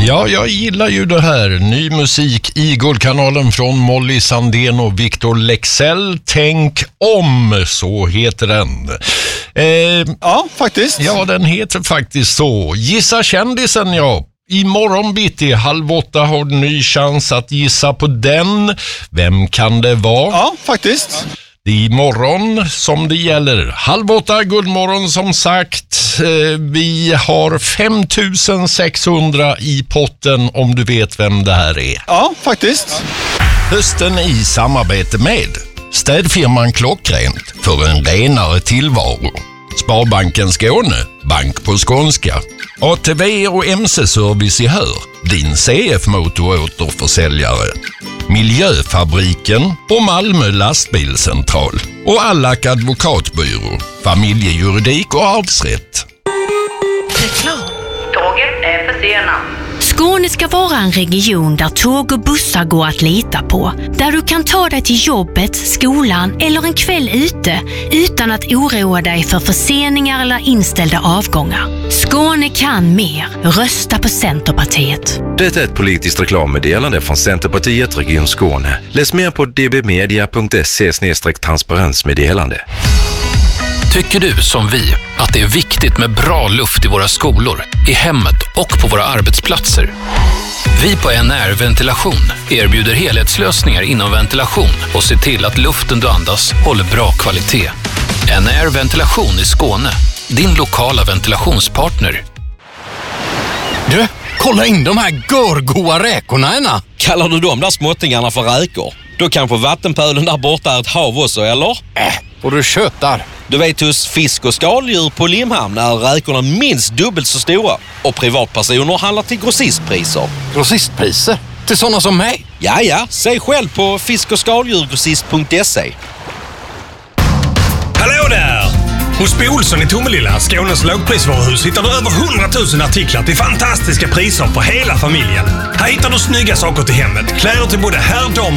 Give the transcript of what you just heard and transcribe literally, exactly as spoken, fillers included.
Ja, jag gillar ju det här. Ny musik i Guldkanalen från Molly Sandén och Victor Lexell. Tänk om, så heter den. Eh, ja, faktiskt. Ja, den heter faktiskt så. Gissa kändisen, ja. Imorgon bitti halv åtta har du ny chans att gissa på den. Vem kan det vara? Ja, faktiskt. Det är imorgon som det gäller. Halv åtta, Guldmorgon som sagt. Vi har fem tusen sexhundra i potten om du vet vem det här är. Ja, faktiskt. Hösten i samarbete med städfirman Klockrent för en renare tillvaro. Sparbanken Skåne, bank på skånska. A T V och M C-service i Hör, din C F-motoråterförsäljare. Miljöfabriken och Malmö lastbilscentral. Och Allak advokatbyrå, familjejuridik och arvsrätt. Reklam. Tåget är försenat. Skåne ska vara en region där tåg och bussar går att lita på. Där du kan ta dig till jobbet, skolan eller en kväll ute utan att oroa dig för förseningar eller inställda avgångar. Skåne kan mer. Rösta på Centerpartiet. Det är ett politiskt reklammeddelande från Centerpartiet Region Skåne. Läs mer på d b media punkt se slash transparensmeddelande. Tycker du som vi att det är viktigt med bra luft i våra skolor, i hemmet och på våra arbetsplatser? Vi på N R Ventilation erbjuder helhetslösningar inom ventilation och ser till att luften du andas håller bra kvalitet. N R Ventilation i Skåne, din lokala ventilationspartner. Du, kolla in de här görgoa räkorna, Enna. Kallar du de där småttingarna för räkor? Då kanske vattenpölen där borta är ett hav också, eller? Äh, och du tjötar. Du vet, hos fisk- och skaldjur på Limhamn är räkorna minst dubbelt så stora. Och privatpersoner handlar till grossistpriser. Grossistpriser? Till sådana som mig? Ja, ja. Se själv på fisk- och skaldjurgrossist punkt se. Hallå där! Hos B. Olsson i Tomelilla, Skånes lågprisvaruhus, hittar du över hundratusen artiklar till fantastiska priser för hela familjen. Här hittar du snygga saker till hemmet, kläder till både herr, dam